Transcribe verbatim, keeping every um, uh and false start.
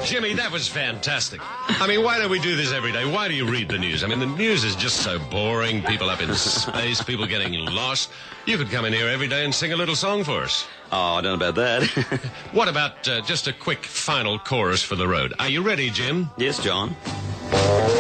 Jimmy, that was fantastic. I mean, why don't we do this every day? Why do you read the news? I mean, the news is just so boring. People up in space, people getting lost. You could come in here every day and sing a little song for us. Oh, I don't know about that. What about uh, just a quick final chorus for the road? Are you ready, Jim? Yes, John.